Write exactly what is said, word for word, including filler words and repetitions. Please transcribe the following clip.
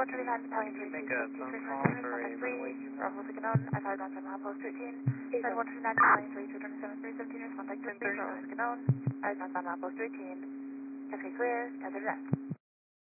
twenty-nine, Battalion three Make two a two phone three call five for a seven three, runway two nine. Bravo six unknown, I five one seven half post two eighteen, Flight one twenty-nine, Battalion three two twenty-seven three seventeen, respond like this, Bravo six unknown, I five one half post two eighteen, Cascade clear, Cascade left.